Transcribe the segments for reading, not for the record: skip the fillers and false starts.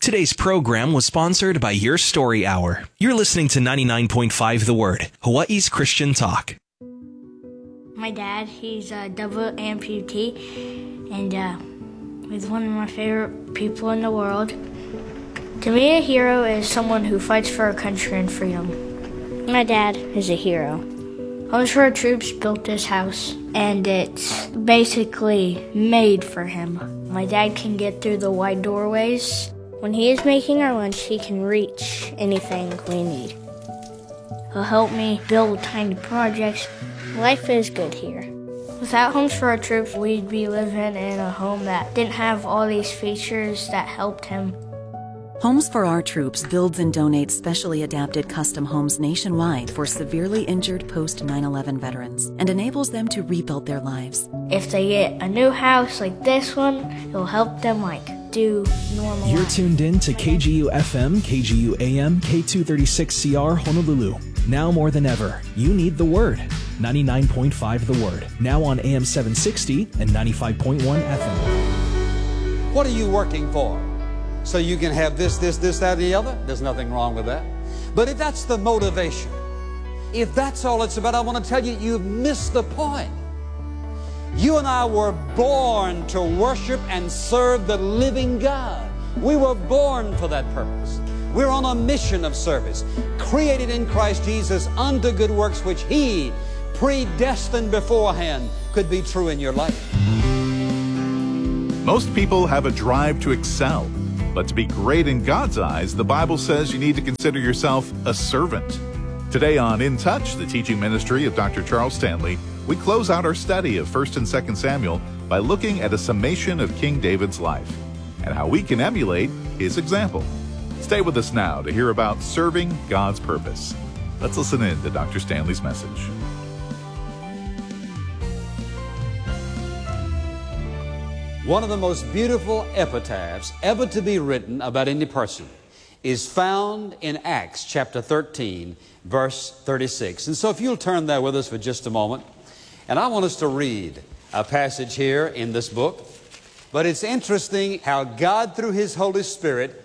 Today's program was sponsored by Your Story Hour. You're listening to 99.5 The Word, Hawaii's Christian Talk. My dad, he's a double amputee, and he's one of my favorite people in the world. To me, a hero is someone who fights for our country and freedom. My dad is a hero. Homes for Our Troops built this house, and it's basically made for him. My dad can get through the wide doorways. When he is making our lunch, he can reach anything we need. He'll help me build tiny projects. Life is good here. Without Homes for Our Troops, we'd be living in a home that didn't have all these features that helped him. Homes for Our Troops builds and donates specially adapted custom homes nationwide for severely injured post-9/11 veterans and enables them to rebuild their lives. If they get a new house like this one, it'll help them do normal You're life. tuned in to KGU FM, KGU AM, K236CR Honolulu. Now more than ever, you need the Word. 99.5 The Word. Now on AM 760 and 95.1 FM. What are you working for? So you can have this, that, and the other? There's nothing wrong with that. But if that's the motivation, if that's all it's about, I want to tell you, you've missed the point. You and I were born to worship and serve the living God. We were born for that purpose. We're on a mission of service, created in Christ Jesus unto good works which He predestined beforehand could be true in your life. Most people have a drive to excel, but to be great in God's eyes, the Bible says you need to consider yourself a servant. Today on In Touch, the teaching ministry of Dr. Charles Stanley, we close out our study of 1 and 2 Samuel by looking at a summation of King David's life and how we can emulate his example. Stay with us now to hear about serving God's purpose. Let's listen in to Dr. Stanley's message. One of the most beautiful epitaphs ever to be written about any person is found in Acts chapter 13, verse 36. And so if you'll turn there with us for just a moment, and I want us to read a passage here in this book. But it's interesting how God, through His Holy Spirit,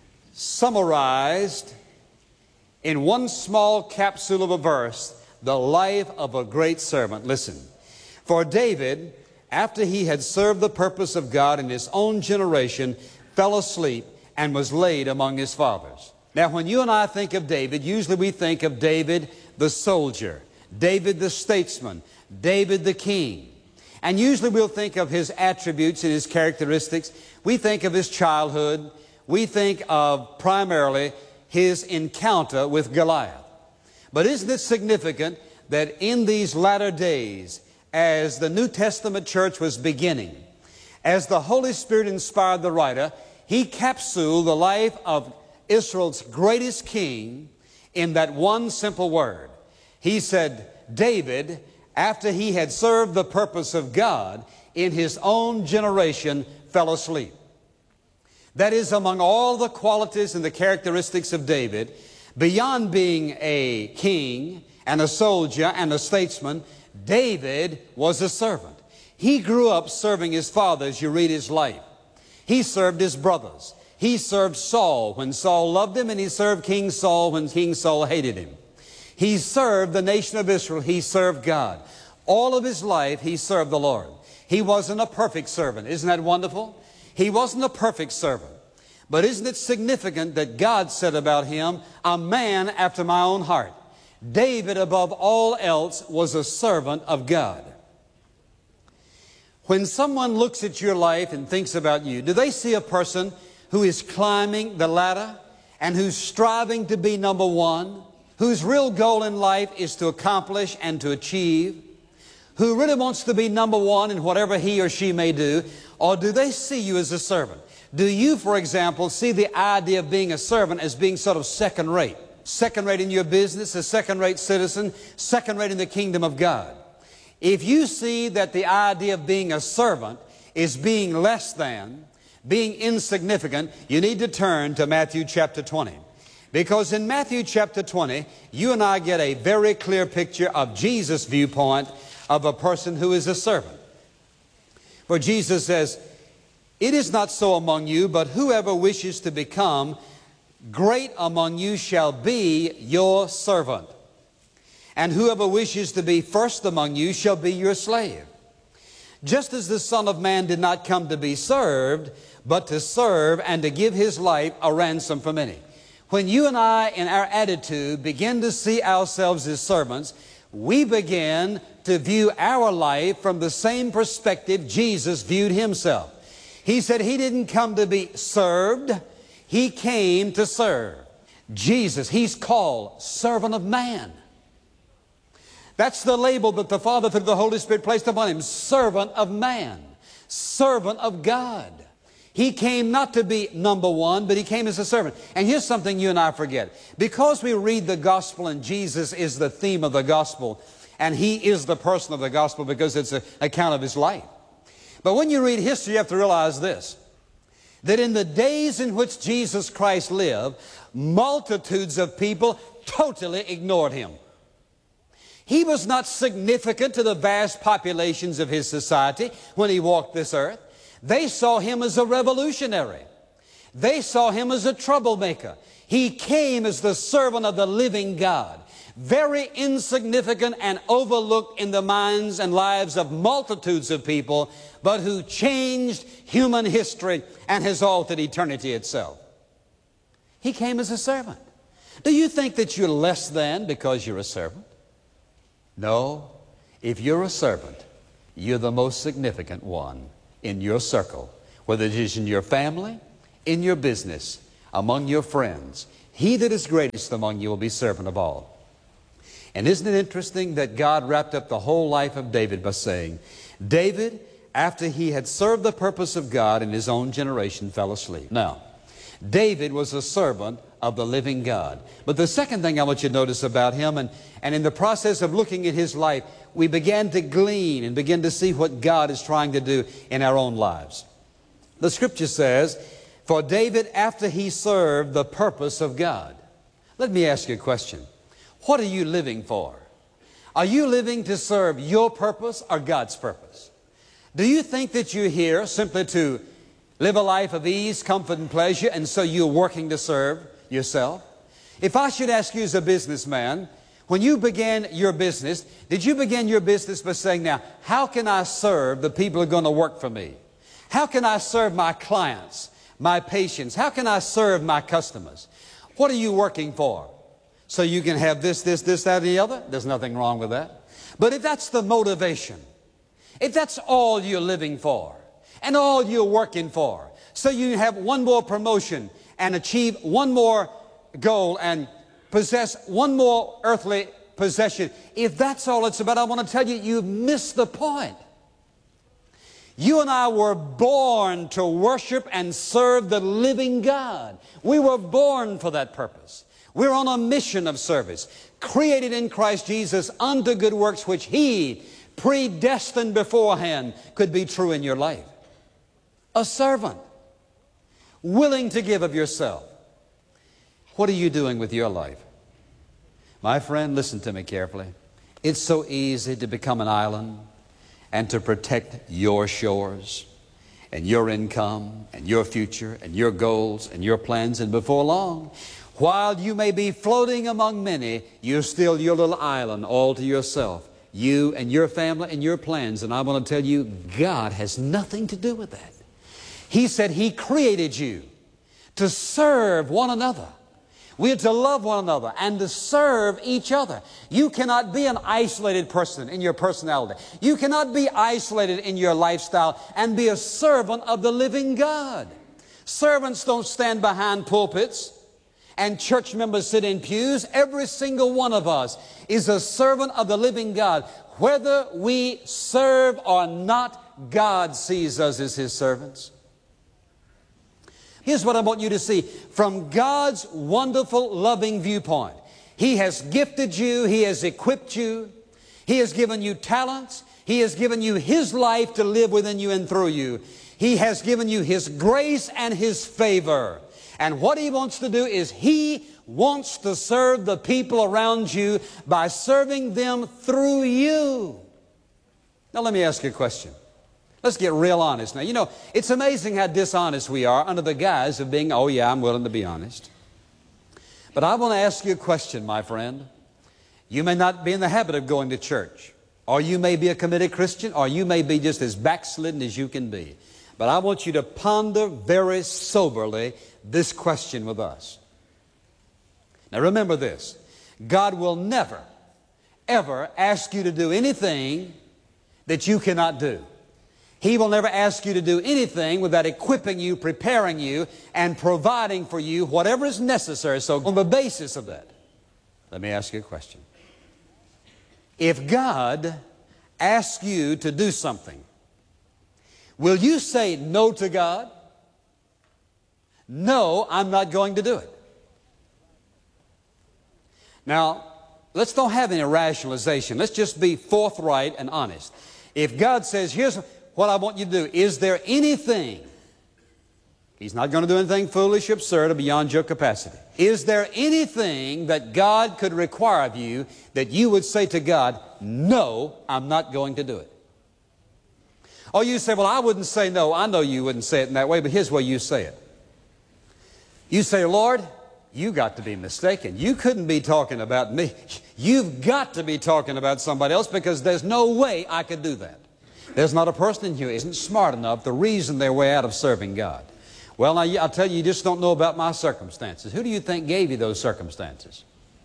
summarized in one small capsule of a verse the life of a great servant. Listen, for David, after he had served the purpose of God in his own generation, fell asleep and was laid among his fathers. Now, when you and I think of David, usually we think of David the soldier, David the statesman, David the king. And usually we'll think of his attributes and his characteristics. We think of his childhood. We think of primarily his encounter with Goliath. But isn't it significant that in these latter days, as the New Testament church was beginning, as the Holy Spirit inspired the writer, he capsuled the life of Israel's greatest king in that one simple word. He said, David, after he had served the purpose of God in his own generation, fell asleep. That is, among all the qualities and the characteristics of David, beyond being a king and a soldier and a statesman, David was a servant. He grew up serving his father as you read his life. He served his brothers. He served Saul when Saul loved him, and he served King Saul when King Saul hated him. He served the nation of Israel. He served God. All of his life, he served the Lord. He wasn't a perfect servant. Isn't that wonderful? He wasn't a perfect servant. But isn't it significant that God said about him, a man after my own heart? David, above all else, was a servant of God. When someone looks at your life and thinks about you, do they see a person who is climbing the ladder and who's striving to be number one, whose real goal in life is to accomplish and to achieve, who really wants to be number one in whatever he or she may do? Or do they see you as a servant? Do you, for example, see the idea of being a servant as being sort of second rate? Second rate in your business, a second rate citizen, second rate in the kingdom of God. If you see that the idea of being a servant is being less than, being insignificant, you need to turn to Matthew chapter 20. Because in Matthew chapter 20, you and I get a very clear picture of Jesus' viewpoint of a person who is a servant. For Jesus says, It is not so among you, but whoever wishes to become great among you shall be your servant. And whoever wishes to be first among you shall be your slave. Just as the Son of Man did not come to be served, but to serve and to give His life a ransom for many. When you and I, in our attitude, begin to see ourselves as servants, we begin to view our life from the same perspective Jesus viewed Himself. He said He didn't come to be served, He came to serve. Jesus, He's called servant of man. That's the label that the Father through the Holy Spirit placed upon Him. Servant of man. Servant of God. He came not to be number one, but He came as a servant. And here's something you and I forget. Because we read the gospel and Jesus is the theme of the gospel, and He is the person of the gospel because it's an account of His life. But when you read history, you have to realize this, that in the days in which Jesus Christ lived, multitudes of people totally ignored Him. He was not significant to the vast populations of His society when He walked this earth. They saw Him as a revolutionary. They saw Him as a troublemaker. He came as the servant of the living God. Very insignificant and overlooked in the minds and lives of multitudes of people, but who changed human history and has altered eternity itself. He came as a servant. Do you think that you're less than because you're a servant? No. If you're a servant, you're the most significant one in your circle, whether it is in your family, in your business, among your friends. He that is greatest among you will be servant of all. And isn't it interesting that God wrapped up the whole life of David by saying, David, after he had served the purpose of God in his own generation, fell asleep. Now, David was a servant of the living God. But the second thing I want you to notice about him, and in the process of looking at his life, we began to glean and begin to see what God is trying to do in our own lives. The Scripture says, for David, after he served the purpose of God. Let me ask you a question. What are you living for? Are you living to serve your purpose or God's purpose? Do you think that you're here simply to live a life of ease, comfort, and pleasure, and so you're working to serve yourself? If I should ask you as a businessman, when you began your business, did you begin your business by saying, now, how can I serve the people who are going to work for me? How can I serve my clients, my patients? How can I serve my customers? What are you working for? So you can have this, that, and the other? There's nothing wrong with that. But if that's the motivation, if that's all you're living for, and all you're working for, so you have one more promotion and achieve one more goal and possess one more earthly possession, if that's all it's about, I want to tell you, you've missed the point. You and I were born to worship and serve the living God. We were born for that purpose. We're on a mission of service, created in Christ Jesus unto good works which He predestined beforehand could be true in your life. A servant, willing to give of yourself. What are you doing with your life? My friend, listen to me carefully. It's so easy to become an island and to protect your shores and your income and your future and your goals and your plans. And before long, while you may be floating among many, you're still your little island all to yourself. You and your family and your plans. And I want to tell you, God has nothing to do with that. He said He created you to serve one another. We are to love one another and to serve each other. You cannot be an isolated person in your personality. You cannot be isolated in your lifestyle and be a servant of the living God. Servants don't stand behind pulpits and church members sit in pews. Every single one of us is a servant of the living God. Whether we serve or not, God sees us as His servants. Here's what I want you to see. From God's wonderful, loving viewpoint, He has gifted you. He has equipped you. He has given you talents. He has given you His life to live within you and through you. He has given you His grace and His favor. And what He wants to do is He wants to serve the people around you by serving them through you. Now let me ask you a question. Let's get real honest now. You know, it's amazing how dishonest we are under the guise of being, oh yeah, I'm willing to be honest. But I want to ask you a question, my friend. You may not be in the habit of going to church, or you may be a committed Christian, or you may be just as backslidden as you can be. But I want you to ponder very soberly this question with us. Now remember this. God will never, ever ask you to do anything that you cannot do. He will never ask you to do anything without equipping you, preparing you, and providing for you whatever is necessary. So on the basis of that, let me ask you a question. If God asks you to do something, will you say no to God? No, I'm not going to do it. Now, let's don't have any rationalization. Let's just be forthright and honest. If God says, here's what I want you to do, is there anything, He's not going to do anything foolish, absurd, or beyond your capacity. Is there anything that God could require of you that you would say to God, no, I'm not going to do it? Or you say, well, I wouldn't say no. I know you wouldn't say it in that way, but here's the way you say it. You say, Lord, you got to be mistaken. You couldn't be talking about me. You've got to be talking about somebody else, because there's no way I could do that. There's not a person in here who isn't smart enough to reason their way out of serving God. Well, now, I'll tell you, you just don't know about my circumstances. Who do you think gave you those circumstances?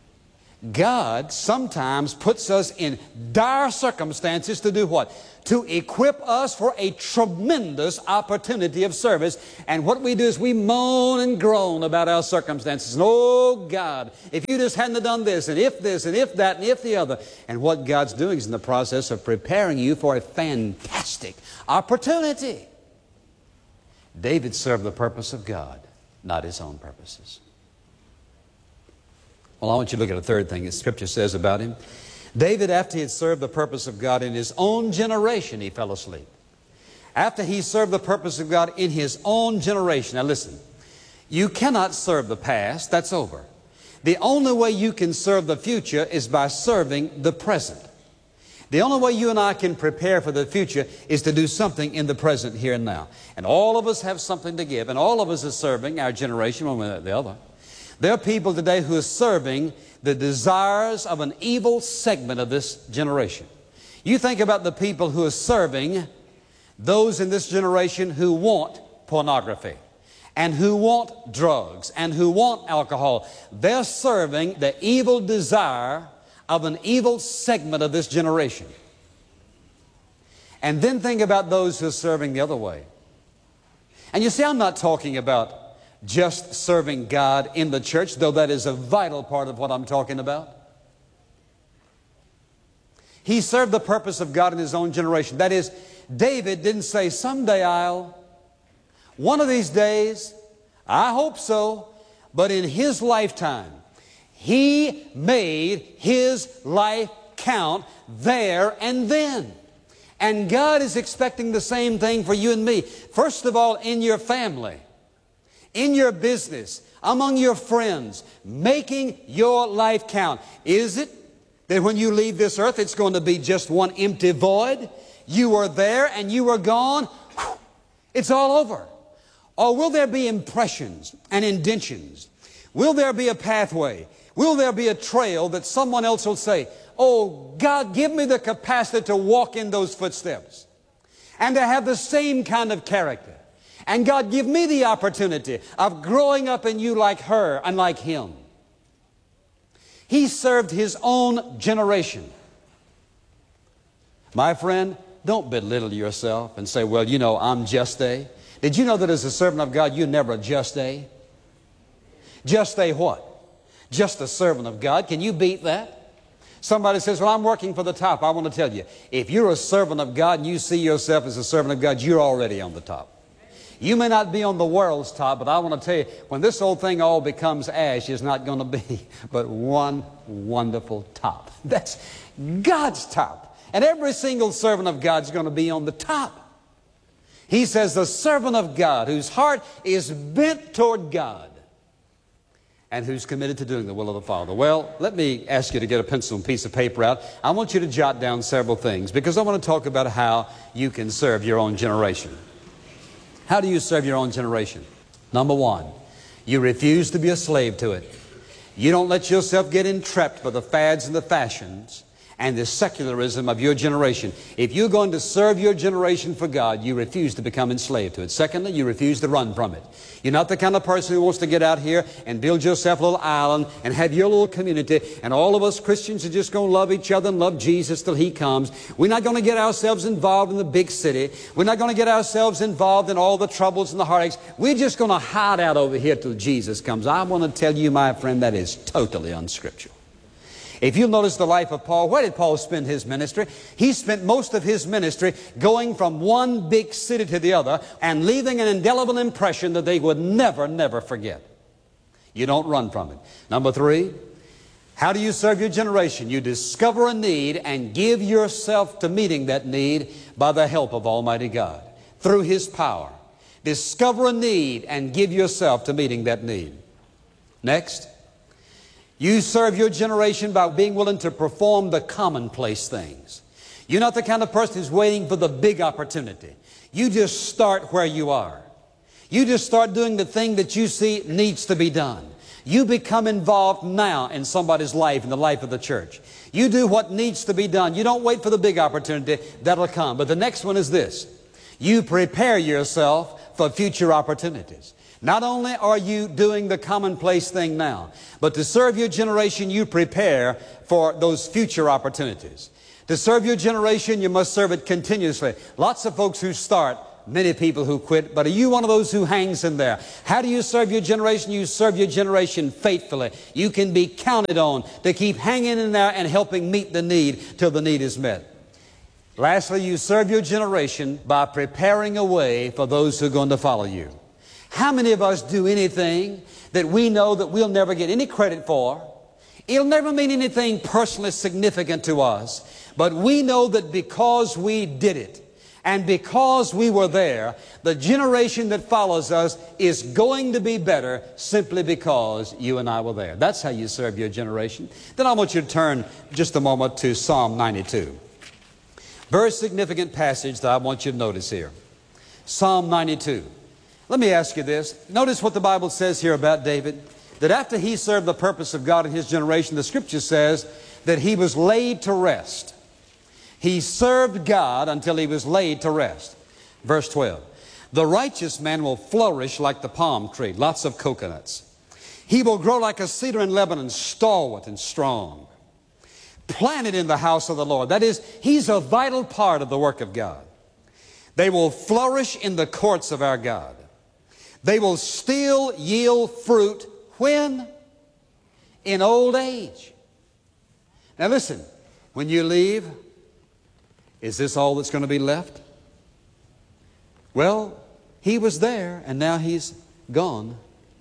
God sometimes puts us in dire circumstances to do what? To equip us for a tremendous opportunity of service. And what we do is we moan and groan about our circumstances. And, oh, God, if you just hadn't have done this, and if that, and if the other. And what God's doing is in the process of preparing you for a fantastic opportunity. David served the purpose of God, not his own purposes. Well, I want you to look at a third thing that Scripture says about him. David, after he had served the purpose of God in his own generation, he fell asleep. After he served the purpose of God in his own generation. Now listen, you cannot serve the past. That's over. The only way you can serve the future is by serving the present. The only way you and I can prepare for the future is to do something in the present, here and now. And all of us have something to give, and all of us are serving our generation one way or the other. There are people today who are serving the desires of an evil segment of this generation. You think about the people who are serving those in this generation who want pornography, and who want drugs, and who want alcohol. They're serving the evil desire of an evil segment of this generation. And then think about those who are serving the other way. And you see, I'm not talking about just serving God in the church, though that is a vital part of what I'm talking about. He served the purpose of God in his own generation. That is, David didn't say, someday one of these days, I hope so, but in his lifetime, he made his life count there and then. And God is expecting the same thing for you and me. First of all, in your family, in your business, among your friends, making your life count. Is it that when you leave this earth, it's going to be just one empty void? You were there and you were gone. It's all over. Or will there be impressions and indentions? Will there be a pathway? Will there be a trail that someone else will say, oh, God, give me the capacity to walk in those footsteps and to have the same kind of character. And God, give me the opportunity of growing up in you like her and like him. He served his own generation. My friend, don't belittle yourself and say, well, you know, I'm just a. Did you know that as a servant of God, you're never just a? Just a what? Just a servant of God. Can you beat that? Somebody says, well, I'm working for the top. I want to tell you, if you're a servant of God and you see yourself as a servant of God, you're already on the top. You may not be on the world's top, but I want to tell you, when this whole thing all becomes ash, there's not going to be but one wonderful top. That's God's top. And every single servant of God is going to be on the top. He says the servant of God whose heart is bent toward God. and who's committed to doing the will of the Father. Well, let me ask you to get a pencil and piece of paper out. I want you to jot down several things because I want to talk about how you can serve your own generation. How do you serve your own generation? Number one, you refuse to be a slave to it. You don't let yourself get entrapped by the fads and the fashions and the secularism of your generation. If you're going to serve your generation for God, you refuse to become enslaved to it. Secondly, you refuse to run from it. You're not the kind of person who wants to get out here and build yourself a little island and have your little community, and all of us Christians are just going to love each other and love Jesus till He comes. We're not going to get ourselves involved in the big city. We're not going to get ourselves involved in all the troubles and the heartaches. We're just going to hide out over here till Jesus comes. I want to tell you, my friend, that is totally unscriptural. If you'll notice the life of Paul, where did Paul spend his ministry? He spent most of his ministry going from one big city to the other and leaving an indelible impression that they would never, never forget. You don't run from it. Number three, how do you serve your generation? You discover a need and give yourself to meeting that need by the help of Almighty God, through His power. Discover a need and give yourself to meeting that need. Next, you serve your generation by being willing to perform the commonplace things. You're not the kind of person who's waiting for the big opportunity. You just start where you are. You just start doing the thing that you see needs to be done. You become involved now in somebody's life, in the life of the church. You do what needs to be done. You don't wait for the big opportunity. That'll come. But the next one is this. You prepare yourself for future opportunities. Not only are you doing the commonplace thing now, but to serve your generation, you prepare for those future opportunities. To serve your generation, you must serve it continuously. Lots of folks who start, many people who quit, but are you one of those who hangs in there? How do you serve your generation? You serve your generation faithfully. You can be counted on to keep hanging in there and helping meet the need till the need is met. Lastly, you serve your generation by preparing a way for those who are going to follow you. How many of us do anything that we know that we'll never get any credit for? It'll never mean anything personally significant to us, but we know that because we did it and because we were there, the generation that follows us is going to be better simply because you and I were there. That's how you serve your generation. Then I want you to turn just a moment to Psalm 92. Very significant passage that I want you to notice here. Psalm 92. Let me ask you this. Notice what the Bible says here about David. That after he served the purpose of God in his generation, the Scripture says that he was laid to rest. He served God until he was laid to rest. Verse 12. The righteous man will flourish like the palm tree. Lots of coconuts. He will grow like a cedar in Lebanon, stalwart and strong. Planted in the house of the Lord. That is, he's a vital part of the work of God. They will flourish in the courts of our God. They will still yield fruit when? In old age. Now listen, when you leave, is this all that's going to be left? Well, he was there and now he's gone.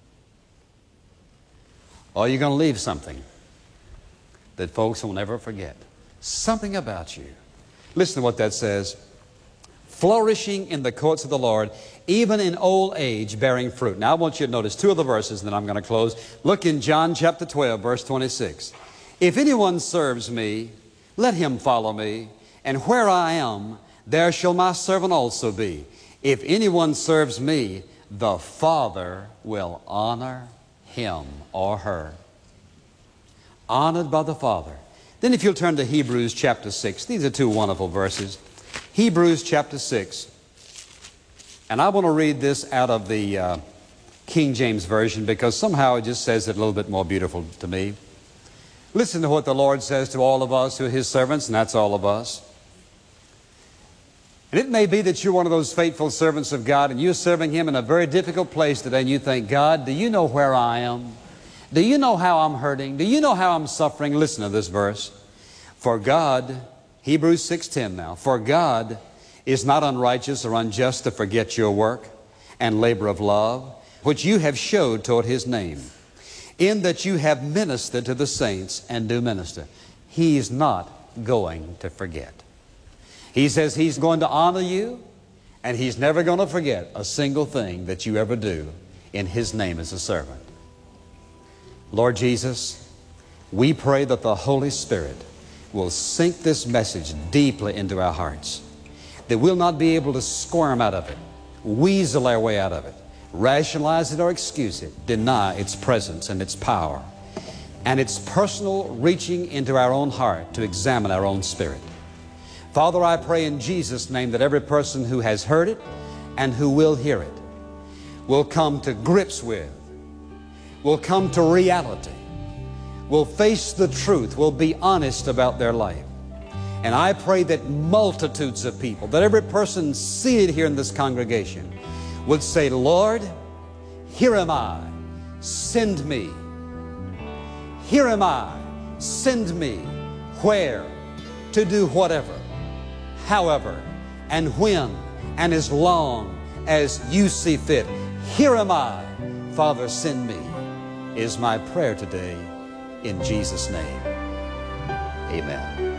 Or you're going to leave something that folks will never forget. Something about you. Listen to what that says. Flourishing in the courts of the Lord, even in old age, bearing fruit. Now I want you to notice two of the verses, and then I'm going to close. Look in John chapter 12, verse 26. If anyone serves me, let him follow me, and where I am, there shall my servant also be. If anyone serves me, the Father will honor him or her. Honored by the Father. Then if you'll turn to Hebrews chapter 6. These are two wonderful verses. Hebrews chapter 6. And I want to read this out of the King James Version because somehow it just says it a little bit more beautiful to me. Listen to what the Lord says to all of us who are His servants, and that's all of us. And it may be that you're one of those faithful servants of God and you're serving Him in a very difficult place today and you think, God, do you know where I am? Do you know how I'm hurting? Do you know how I'm suffering? Listen to this verse. For God... Hebrews 6:10 now. For God is not unrighteous or unjust to forget your work and labor of love, which you have showed toward His name, in that you have ministered to the saints and do minister. He's not going to forget. He says He's going to honor you, and He's never going to forget a single thing that you ever do in His name as a servant. Lord Jesus, we pray that the Holy Spirit will sink this message deeply into our hearts, that we'll not be able to squirm out of it, weasel our way out of it, rationalize it or excuse it, deny its presence and its power, and its personal reaching into our own heart to examine our own spirit. Father, I pray in Jesus' name that every person who has heard it and who will hear it will come to grips with, will come to reality, will face the truth, will be honest about their life. And I pray that multitudes of people, that every person seated here in this congregation would say, Lord, here am I, send me. Here am I, send me. Where? To do whatever, however, and when, and as long as you see fit. Here am I, Father, send me, is my prayer today in Jesus' name. Amen.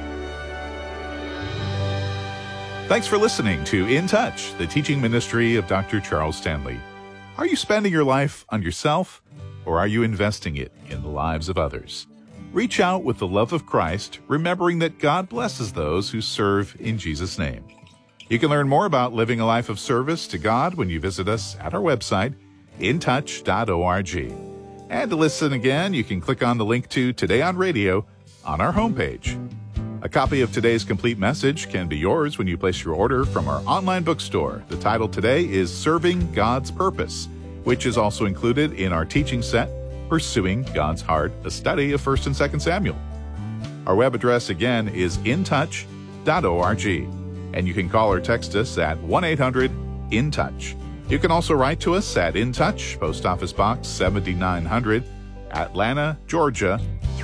Thanks for listening to In Touch, the teaching ministry of Dr. Charles Stanley. Are you spending your life on yourself, or are you investing it in the lives of others? Reach out with the love of Christ, remembering that God blesses those who serve in Jesus' name. You can learn more about living a life of service to God when you visit us at our website, intouch.org. And to listen again, you can click on the link to Today on Radio on our homepage. A copy of today's complete message can be yours when you place your order from our online bookstore. The title today is Serving God's Purpose, which is also included in our teaching set, Pursuing God's Heart, a study of 1 and 2 Samuel. Our web address again is intouch.org, and you can call or text us at 1-800-IN-TOUCH. You can also write to us at In Touch, Post Office Box 7900, Atlanta, Georgia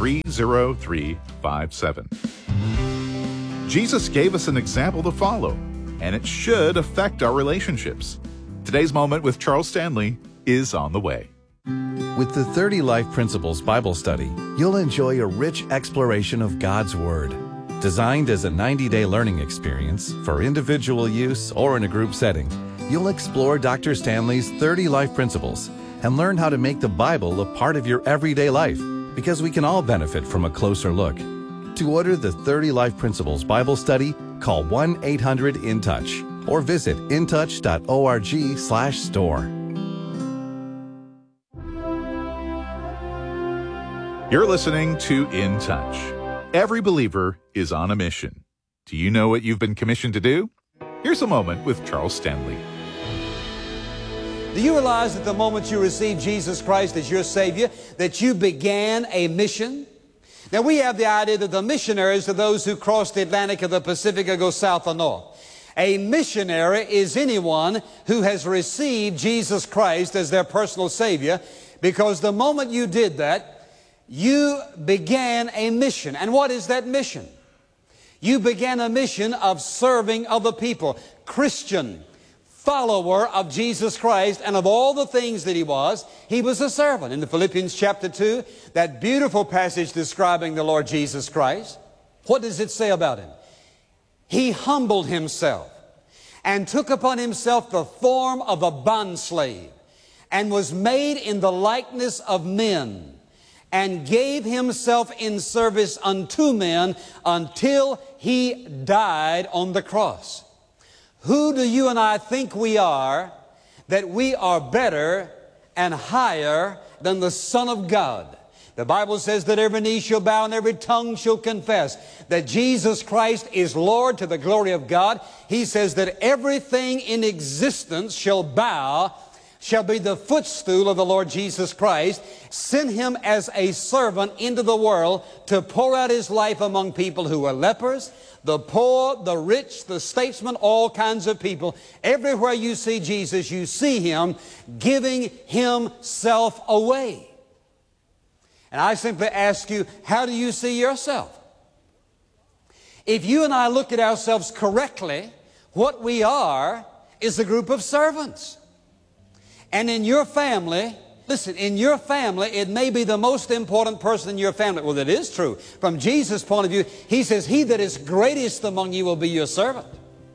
30357. Jesus gave us an example to follow, and it should affect our relationships. Today's Moment with Charles Stanley is on the way. With the 30 Life Principles Bible Study, you'll enjoy a rich exploration of God's Word. Designed as a 90-day learning experience for individual use or in a group setting, you'll explore Dr. Stanley's 30 Life Principles and learn how to make the Bible a part of your everyday life, because we can all benefit from a closer look. To order the 30 Life Principles Bible Study, call 1-800-IN-TOUCH or visit intouch.org/store. You're listening to In Touch. Every believer is on a mission. Do you know what you've been commissioned to do? Here's a moment with Charles Stanley. Do you realize that the moment you received Jesus Christ as your Savior, that you began a mission? Now, we have the idea that the missionaries are those who cross the Atlantic or the Pacific or go south or north. A missionary is anyone who has received Jesus Christ as their personal Savior, because the moment you did that, you began a mission. And what is that mission? You began a mission of serving other people. Christian, follower of Jesus Christ, and of all the things that he was a servant. In the Philippians chapter 2, that beautiful passage describing the Lord Jesus Christ, what does it say about him? He humbled himself and took upon himself the form of a bondslave, and was made in the likeness of men, and gave himself in service unto men until he died on the cross. Who do you and I think we are, that we are better and higher than the Son of God? The Bible says that every knee shall bow and every tongue shall confess that Jesus Christ is Lord, to the glory of God. He says that everything in existence shall bow, shall be the footstool of the Lord Jesus Christ. Sent him as a servant into the world to pour out his life among people who were lepers, the poor, the rich, the statesmen, all kinds of people. Everywhere you see Jesus, you see him giving himself away. And I simply ask you, how do you see yourself? If you and I look at ourselves correctly, what we are is a group of servants. And in your family, listen, in your family, it may be the most important person in your family. Well, that is true. From Jesus' point of view, he says, he that is greatest among you will be your servant.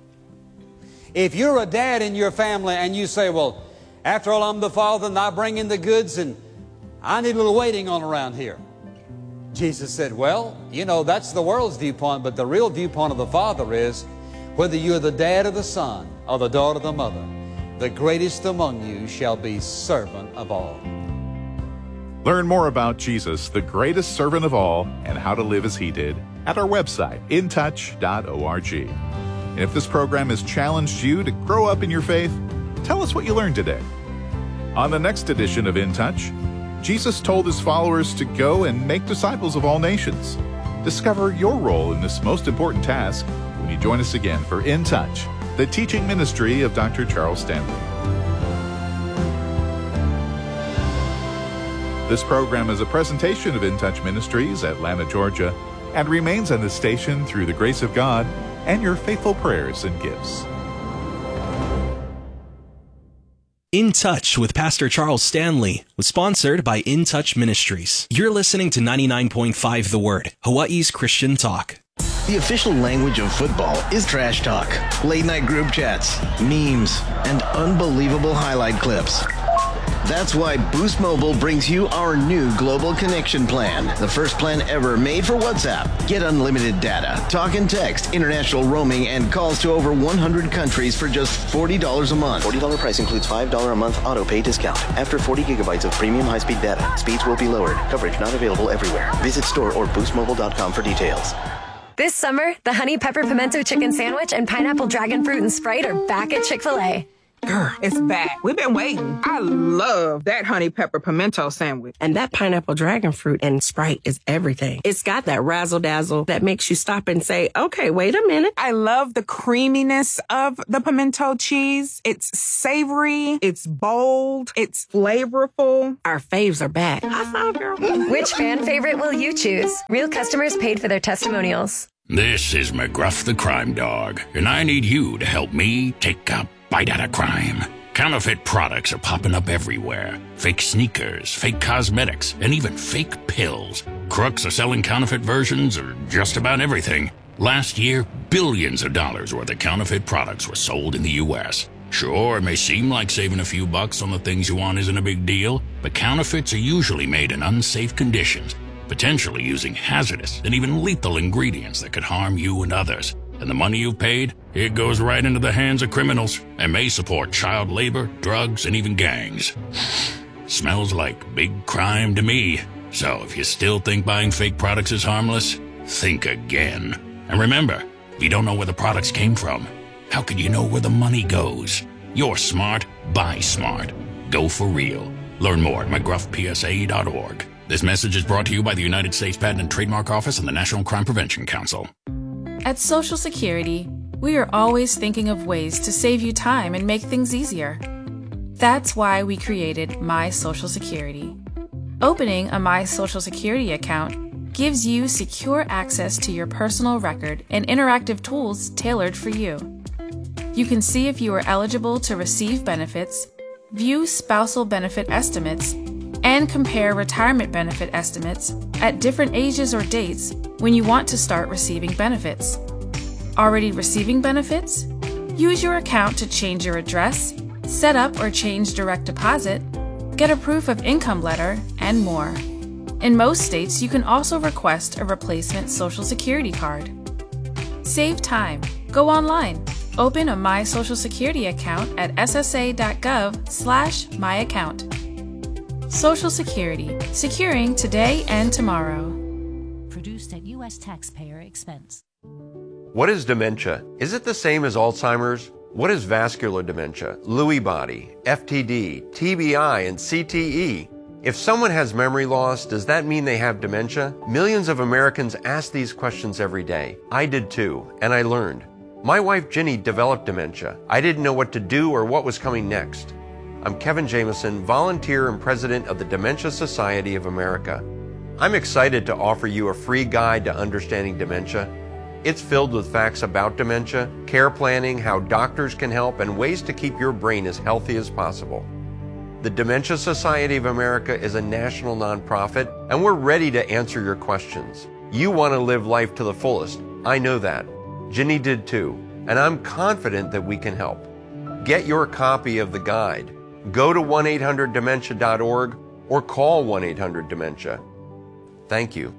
If you're a dad in your family and you say, well, after all, I'm the father and I bring in the goods and I need a little waiting on around here. Jesus said, well, you know, that's the world's viewpoint, but the real viewpoint of the Father is whether you're the dad or the son or the daughter or the mother, the greatest among you shall be servant of all. Learn more about Jesus, the greatest servant of all, and how to live as he did at our website, intouch.org. And if this program has challenged you to grow up in your faith, tell us what you learned today. On the next edition of In Touch, Jesus told his followers to go and make disciples of all nations. Discover your role in this most important task when you join us again for In Touch, the teaching ministry of Dr. Charles Stanley. This program is a presentation of In Touch Ministries, Atlanta, Georgia, and remains on this station through the grace of God and your faithful prayers and gifts. In Touch with Pastor Charles Stanley was sponsored by In Touch Ministries. You're listening to 99.5 The Word, Hawaii's Christian talk. The official language of football is trash talk, late-night group chats, memes, and unbelievable highlight clips. That's why Boost Mobile brings you our new Global Connection plan, the first plan ever made for WhatsApp. Get unlimited data, talk and text, international roaming, and calls to over 100 countries for just $40 a month. $40 price includes $5 a month auto pay discount. After 40 gigabytes of premium high-speed data, speeds will be lowered. Coverage not available everywhere. Visit store or boostmobile.com for details. This summer, the Honey Pepper Pimento Chicken Sandwich and Pineapple Dragon Fruit and Sprite are back at Chick-fil-A. Girl, it's back. We've been waiting. I love that honey pepper pimento sandwich. And that pineapple dragon fruit and Sprite is everything. It's got that razzle-dazzle that makes you stop and say, okay, wait a minute. I love the creaminess of the pimento cheese. It's savory. It's bold. It's flavorful. Our faves are back. High five, girl. Which fan favorite will you choose? Real customers paid for their testimonials. This is McGruff the Crime Dog, and I need you to help me take a bite out of crime. Counterfeit products are popping up everywhere. Fake sneakers, fake cosmetics, and even fake pills. Crooks are selling counterfeit versions of just about everything. Last year, billions of dollars worth of counterfeit products were sold in the U.S. Sure, it may seem like saving a few bucks on the things you want isn't a big deal, but counterfeits are usually made in unsafe conditions, potentially using hazardous and even lethal ingredients that could harm you and others. And the money you've paid, it goes right into the hands of criminals and may support child labor, drugs, and even gangs. Smells like big crime to me. So if you still think buying fake products is harmless, think again. And remember, if you don't know where the products came from, how could you know where the money goes? You're smart, buy smart. Go for real. Learn more at mcgruffpsa.org. This message is brought to you by the United States Patent and Trademark Office and the National Crime Prevention Council. At Social Security, we are always thinking of ways to save you time and make things easier. That's why we created My Social Security. Opening a My Social Security account gives you secure access to your personal record and interactive tools tailored for you. You can see if you are eligible to receive benefits, view spousal benefit estimates, and compare retirement benefit estimates at different ages or dates when you want to start receiving benefits. Already receiving benefits? Use your account to change your address, set up or change direct deposit, get a proof of income letter, and more. In most states, you can also request a replacement Social Security card. Save time. Go online. Open a My Social Security account at ssa.gov/myaccount. Social Security, securing today and tomorrow. Produced at U.S. taxpayer expense. What is dementia? Is it the same as Alzheimer's? What is vascular dementia, Lewy body, FTD, TBI, and CTE? If someone has memory loss, does that mean they have dementia? Millions of Americans ask these questions every day. I did too, and I learned. My wife Ginny developed dementia. I didn't know what to do or what was coming next. I'm Kevin Jameson, volunteer and president of the Dementia Society of America. I'm excited to offer you a free guide to understanding dementia. It's filled with facts about dementia, care planning, how doctors can help, and ways to keep your brain as healthy as possible. The Dementia Society of America is a national nonprofit, and we're ready to answer your questions. You want to live life to the fullest. I know that. Ginny did too, and I'm confident that we can help. Get your copy of the guide. Go to 1-800-dementia.org or call 1-800-DEMENTIA. Thank you.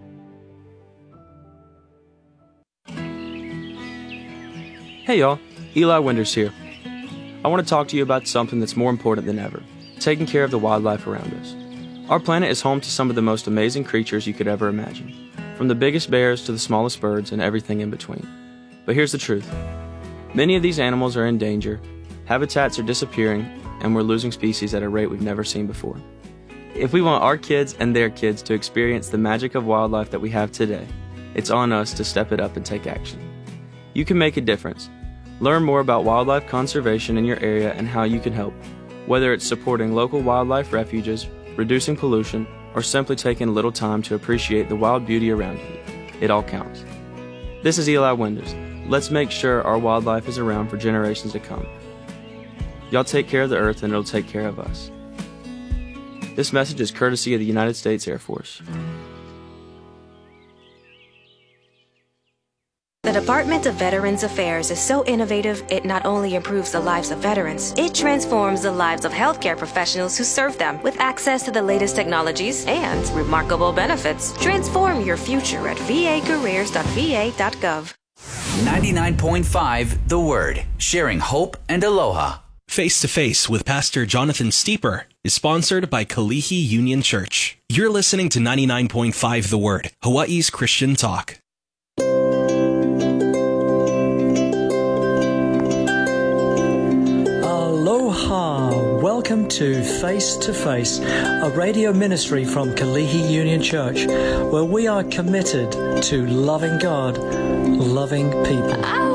Hey y'all, Eli Winders here. I want to talk to you about something that's more important than ever, taking care of the wildlife around us. Our planet is home to some of the most amazing creatures you could ever imagine, from the biggest bears to the smallest birds and everything in between. But here's the truth. Many of these animals are in danger, habitats are disappearing, and we're losing species at a rate we've never seen before. If we want our kids and their kids to experience the magic of wildlife that we have today, it's on us to step it up and take action. You can make a difference. Learn more about wildlife conservation in your area and how you can help, whether it's supporting local wildlife refuges, reducing pollution, or simply taking a little time to appreciate the wild beauty around you. It all counts. This is Eli Winders. Let's make sure our wildlife is around for generations to come. Y'all take care of the earth and it'll take care of us. This message is courtesy of the United States Air Force. The Department of Veterans Affairs is so innovative, it not only improves the lives of veterans, it transforms the lives of healthcare professionals who serve them with access to the latest technologies and remarkable benefits. Transform your future at vacareers.va.gov. 99.5 The Word, sharing hope and aloha. Face to Face with Pastor Jonathan Steeper is sponsored by Kalihi Union Church. You're listening to 99.5 The Word, Hawaii's Christian talk. Aloha! Welcome to Face, a radio ministry from Kalihi Union Church, where we are committed to loving God, loving people.